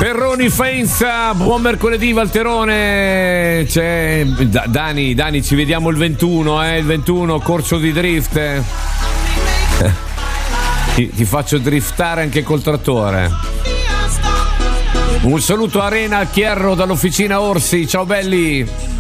Perroni Faenza, buon mercoledì Valterone. C'è Dani, ci vediamo il 21, il 21 corso di drift. Ti faccio driftare anche col trattore. Un saluto a Arena Chierro dall'officina Orsi, ciao belli.